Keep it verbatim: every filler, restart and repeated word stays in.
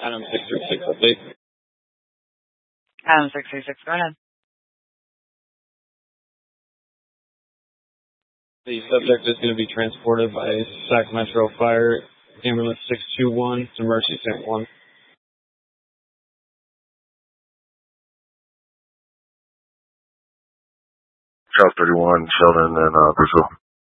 Adam six three six update. Adam six three six, go ahead. The subject is going to be transported by Sac Metro Fire Ambulance six two one to Mercy Saint one. Charles thirty-one, Sheldon, and uh, Brazil.